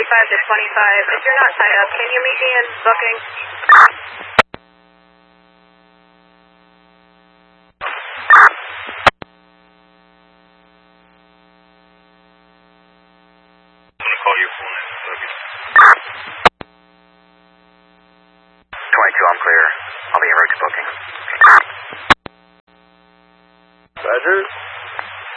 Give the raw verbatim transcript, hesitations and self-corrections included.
twenty-five to twenty-five. If you're not tied up, can you meet me in booking? Call your phone in booking. twenty-two, I'm clear. I'll be en route to booking. Roger.